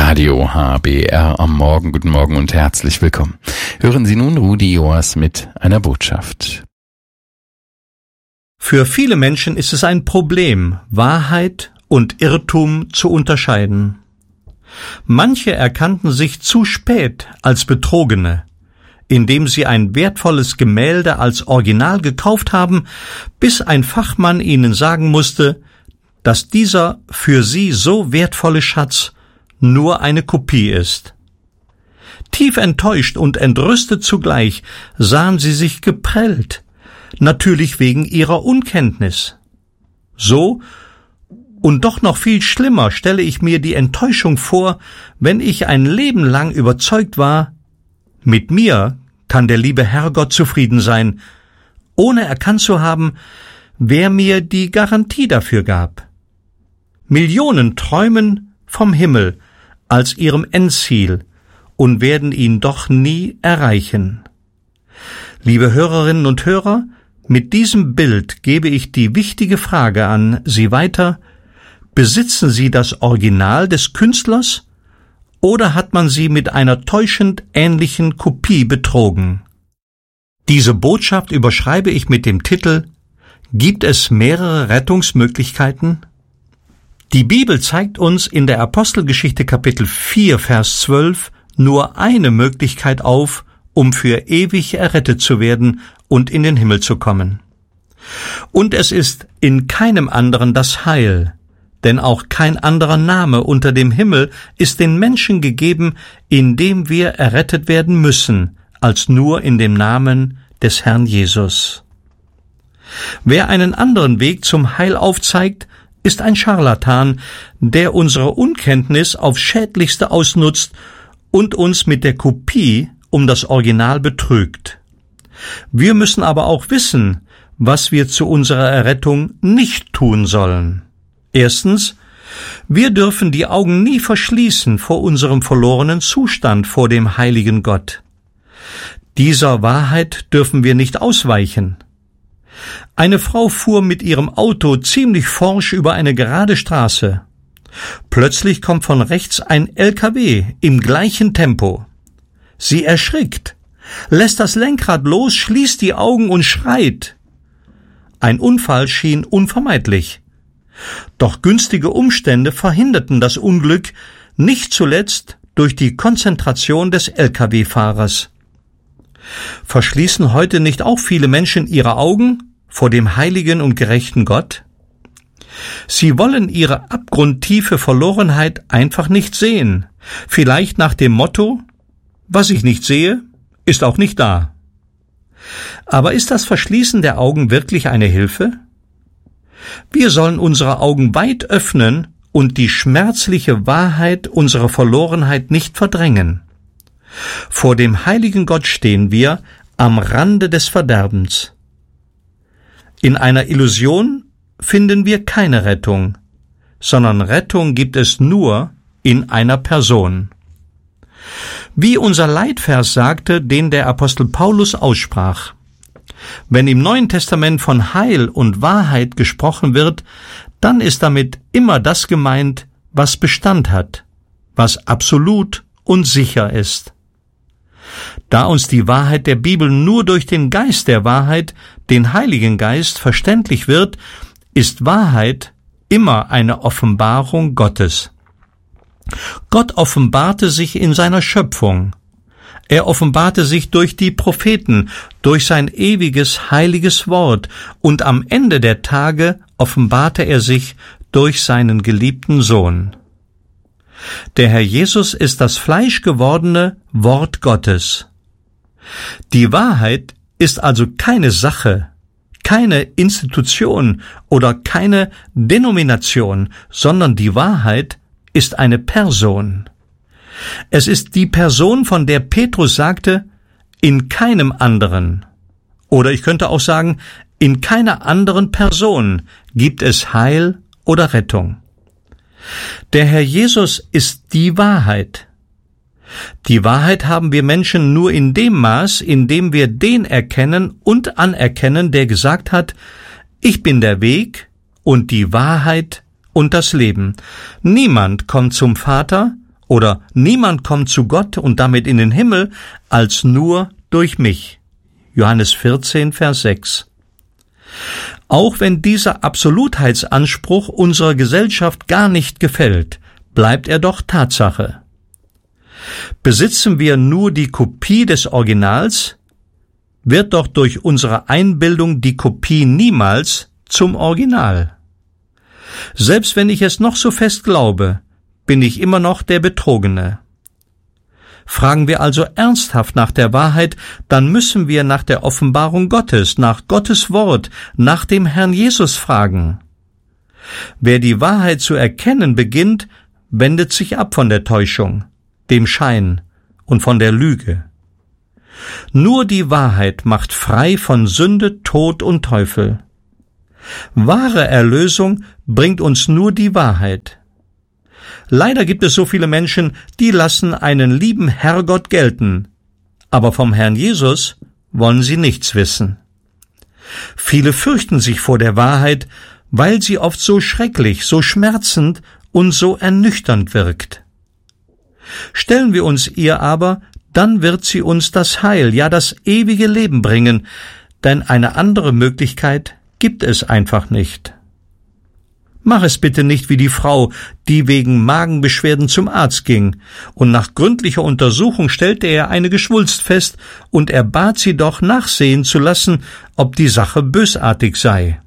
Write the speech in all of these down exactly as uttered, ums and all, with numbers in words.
Radio H B R am Morgen. Guten Morgen und herzlich willkommen. Hören Sie nun Rudi Joas mit einer Botschaft. Für viele Menschen ist es ein Problem, Wahrheit und Irrtum zu unterscheiden. Manche erkannten sich zu spät als Betrogene, indem sie ein wertvolles Gemälde als Original gekauft haben, bis ein Fachmann ihnen sagen musste, dass dieser für sie so wertvolle Schatz nur eine Kopie ist. Tief enttäuscht und entrüstet zugleich sahen sie sich geprellt, natürlich wegen ihrer Unkenntnis. So und doch noch viel schlimmer stelle ich mir die Enttäuschung vor, wenn ich ein Leben lang überzeugt war, mit mir kann der liebe Herrgott zufrieden sein, ohne erkannt zu haben, wer mir die Garantie dafür gab. Millionen träumen vom Himmel als ihrem Endziel und werden ihn doch nie erreichen. Liebe Hörerinnen und Hörer, mit diesem Bild gebe ich die wichtige Frage an Sie weiter: Besitzen Sie das Original des Künstlers oder hat man Sie mit einer täuschend ähnlichen Kopie betrogen? Diese Botschaft überschreibe ich mit dem Titel: Gibt es mehrere Rettungsmöglichkeiten? Die Bibel zeigt uns in der Apostelgeschichte Kapitel vier, Vers zwölf nur eine Möglichkeit auf, um für ewig errettet zu werden und in den Himmel zu kommen. Und es ist in keinem anderen das Heil, denn auch kein anderer Name unter dem Himmel ist den Menschen gegeben, in dem wir errettet werden müssen, als nur in dem Namen des Herrn Jesus. Wer einen anderen Weg zum Heil aufzeigt, ist ein Scharlatan, der unsere Unkenntnis aufs Schädlichste ausnutzt und uns mit der Kopie um das Original betrügt. Wir müssen aber auch wissen, was wir zu unserer Errettung nicht tun sollen. Erstens, wir dürfen die Augen nie verschließen vor unserem verlorenen Zustand vor dem heiligen Gott. Dieser Wahrheit dürfen wir nicht ausweichen. Eine Frau fuhr mit ihrem Auto ziemlich forsch über eine gerade Straße. Plötzlich kommt von rechts ein L K W im gleichen Tempo. Sie erschrickt, lässt das Lenkrad los, schließt die Augen und schreit. Ein Unfall schien unvermeidlich. Doch günstige Umstände verhinderten das Unglück, nicht zuletzt durch die Konzentration des L K W-Fahrers. Verschließen heute nicht auch viele Menschen ihre Augen vor dem heiligen und gerechten Gott? Sie wollen ihre abgrundtiefe Verlorenheit einfach nicht sehen, vielleicht nach dem Motto: Was ich nicht sehe, ist auch nicht da. Aber ist das Verschließen der Augen wirklich eine Hilfe? Wir sollen unsere Augen weit öffnen und die schmerzliche Wahrheit unserer Verlorenheit nicht verdrängen. Vor dem heiligen Gott stehen wir am Rande des Verderbens. In einer Illusion finden wir keine Rettung, sondern Rettung gibt es nur in einer Person. Wie unser Leitvers sagte, den der Apostel Paulus aussprach: Wenn im Neuen Testament von Heil und Wahrheit gesprochen wird, dann ist damit immer das gemeint, was Bestand hat, was absolut und sicher ist. Da uns die Wahrheit der Bibel nur durch den Geist der Wahrheit, den Heiligen Geist, verständlich wird, ist Wahrheit immer eine Offenbarung Gottes. Gott offenbarte sich in seiner Schöpfung. Er offenbarte sich durch die Propheten, durch sein ewiges, heiliges Wort, und am Ende der Tage offenbarte er sich durch seinen geliebten Sohn. Der Herr Jesus ist das fleischgewordene Wort Gottes. Die Wahrheit ist also keine Sache, keine Institution oder keine Denomination, sondern die Wahrheit ist eine Person. Es ist die Person, von der Petrus sagte, in keinem anderen, oder ich könnte auch sagen, in keiner anderen Person gibt es Heil oder Rettung. Der Herr Jesus ist die Wahrheit. Die Wahrheit haben wir Menschen nur in dem Maß, in dem wir den erkennen und anerkennen, der gesagt hat: Ich bin der Weg und die Wahrheit und das Leben. Niemand kommt zum Vater Oder niemand kommt zu Gott und damit in den Himmel, als nur durch mich. Johannes vierzehn, Vers sechs. Auch wenn dieser Absolutheitsanspruch unserer Gesellschaft gar nicht gefällt, bleibt er doch Tatsache. Besitzen wir nur die Kopie des Originals, wird doch durch unsere Einbildung die Kopie niemals zum Original. Selbst wenn ich es noch so fest glaube, bin ich immer noch der Betrogene. Fragen wir also ernsthaft nach der Wahrheit, dann müssen wir nach der Offenbarung Gottes, nach Gottes Wort, nach dem Herrn Jesus fragen. Wer die Wahrheit zu erkennen beginnt, wendet sich ab von der Täuschung, dem Schein und von der Lüge. Nur die Wahrheit macht frei von Sünde, Tod und Teufel. Wahre Erlösung bringt uns nur die Wahrheit. Leider gibt es so viele Menschen, die lassen einen lieben Herrgott gelten, aber vom Herrn Jesus wollen sie nichts wissen. Viele fürchten sich vor der Wahrheit, weil sie oft so schrecklich, so schmerzend und so ernüchternd wirkt. Stellen wir uns ihr aber, dann wird sie uns das Heil, ja das ewige Leben bringen, denn eine andere Möglichkeit gibt es einfach nicht. Mach es bitte nicht wie die Frau, die wegen Magenbeschwerden zum Arzt ging, und nach gründlicher Untersuchung stellte er eine Geschwulst fest, und er bat sie doch nachsehen zu lassen, ob die Sache bösartig sei.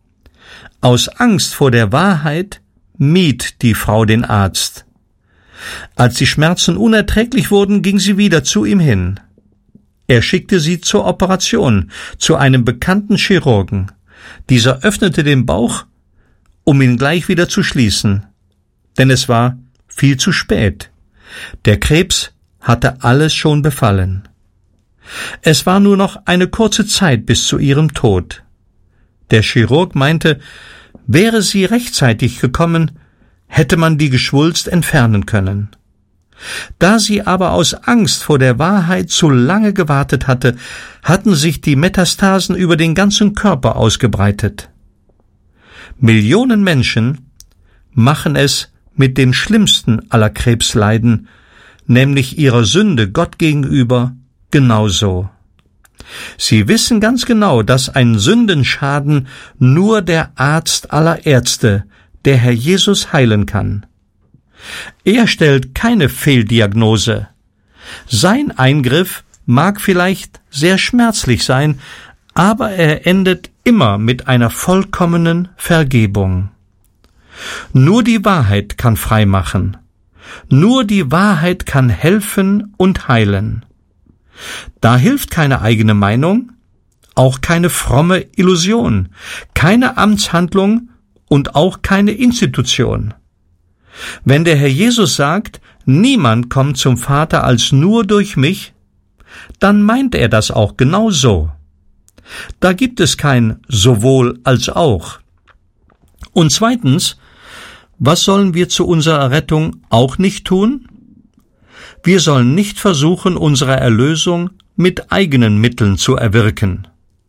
Aus Angst vor der Wahrheit mied die Frau den Arzt. Als die Schmerzen unerträglich wurden, ging sie wieder zu ihm hin. Er schickte sie zur Operation, zu einem bekannten Chirurgen. Dieser öffnete den Bauch, um ihn gleich wieder zu schließen, denn es war viel zu spät. Der Krebs hatte alles schon befallen. Es war nur noch eine kurze Zeit bis zu ihrem Tod. Der Chirurg meinte, wäre sie rechtzeitig gekommen, hätte man die Geschwulst entfernen können. Da sie aber aus Angst vor der Wahrheit zu lange gewartet hatte, hatten sich die Metastasen über den ganzen Körper ausgebreitet. Millionen Menschen machen es mit dem schlimmsten aller Krebsleiden, nämlich ihrer Sünde Gott gegenüber, genauso. Sie wissen ganz genau, dass ein Sündenschaden nur der Arzt aller Ärzte, der Herr Jesus, heilen kann. Er stellt keine Fehldiagnose. Sein Eingriff mag vielleicht sehr schmerzlich sein, aber er endet immer mit einer vollkommenen Vergebung. Nur die Wahrheit kann frei machen. Nur die Wahrheit kann helfen und heilen. Da hilft keine eigene Meinung, auch keine fromme Illusion, keine Amtshandlung und auch keine Institution. Wenn der Herr Jesus sagt, niemand kommt zum Vater als nur durch mich, dann meint er das auch genau so. Da gibt es kein sowohl als auch. Und zweitens, was sollen wir zu unserer Rettung auch nicht tun? Wir sollen nicht versuchen, unsere Erlösung mit eigenen Mitteln zu erwirken.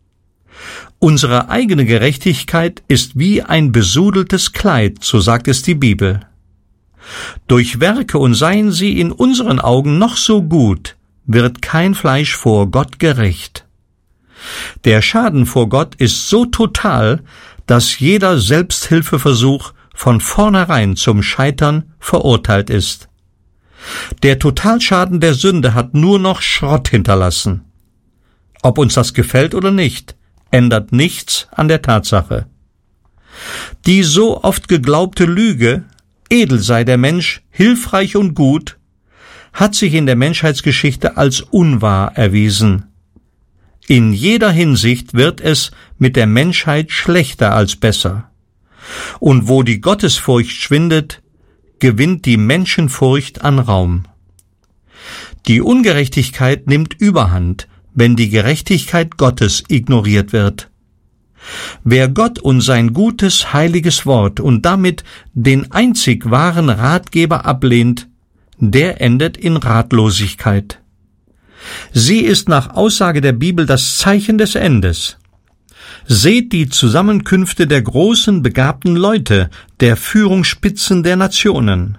Unsere eigene Gerechtigkeit ist wie ein besudeltes Kleid, so sagt es die Bibel. Durch Werke, und seien sie in unseren Augen noch so gut, wird kein Fleisch vor Gott gerecht. Der Schaden vor Gott ist so total, dass jeder Selbsthilfeversuch von vornherein zum Scheitern verurteilt ist. Der Totalschaden der Sünde hat nur noch Schrott hinterlassen. Ob uns das gefällt oder nicht, ändert nichts an der Tatsache. Die so oft geglaubte Lüge, edel sei der Mensch, hilfreich und gut, hat sich in der Menschheitsgeschichte als unwahr erwiesen. In jeder Hinsicht wird es mit der Menschheit schlechter als besser. Und wo die Gottesfurcht schwindet, gewinnt die Menschenfurcht an Raum. Die Ungerechtigkeit nimmt Überhand, wenn die Gerechtigkeit Gottes ignoriert wird. Wer Gott und sein gutes, heiliges Wort und damit den einzig wahren Ratgeber ablehnt, der endet in Ratlosigkeit. Sie ist nach Aussage der Bibel das Zeichen des Endes. Seht die Zusammenkünfte der großen, begabten Leute, der Führungsspitzen der Nationen.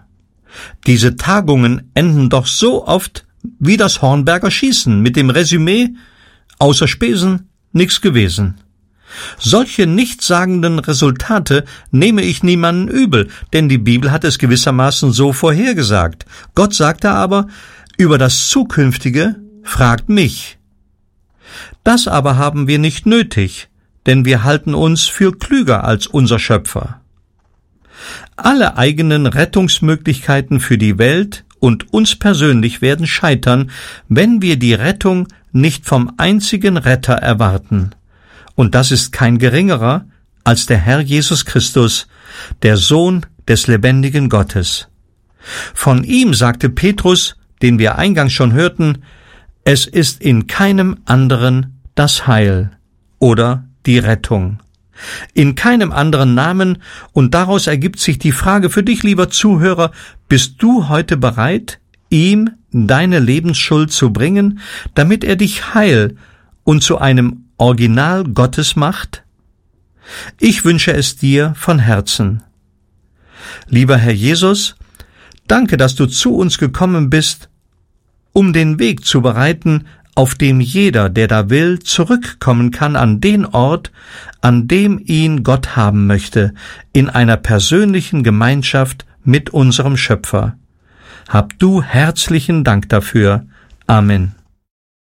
Diese Tagungen enden doch so oft wie das Hornberger Schießen mit dem Resümee: außer Spesen nix gewesen. Solche nichtssagenden Resultate nehme ich niemanden übel, denn die Bibel hat es gewissermaßen so vorhergesagt. Gott sagte aber: über das Zukünftige fragt mich. Das aber haben wir nicht nötig, denn wir halten uns für klüger als unser Schöpfer. Alle eigenen Rettungsmöglichkeiten für die Welt und uns persönlich werden scheitern, wenn wir die Rettung nicht vom einzigen Retter erwarten. Und das ist kein geringerer als der Herr Jesus Christus, der Sohn des lebendigen Gottes. Von ihm sagte Petrus, den wir eingangs schon hörten: Es ist in keinem anderen das Heil oder die Rettung. In keinem anderen Namen, und daraus ergibt sich die Frage für dich, lieber Zuhörer: Bist du heute bereit, ihm deine Lebensschuld zu bringen, damit er dich heil und zu einem Original Gottes macht? Ich wünsche es dir von Herzen. Lieber Herr Jesus, danke, dass du zu uns gekommen bist, um den Weg zu bereiten, auf dem jeder, der da will, zurückkommen kann an den Ort, an dem ihn Gott haben möchte, in einer persönlichen Gemeinschaft mit unserem Schöpfer. Hab du herzlichen Dank dafür. Amen.